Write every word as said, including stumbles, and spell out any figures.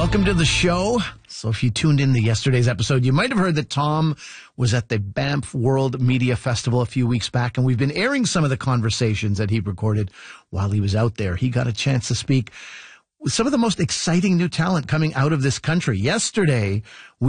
Welcome to the show. So if you tuned in to yesterday's episode, you might have heard that Tom was at the Banff World Media Festival a few weeks back, and we've been airing some of the conversations that he recorded while he was out there. He got a chance to speak with some of the most exciting new talent coming out of this country. Yesterday, we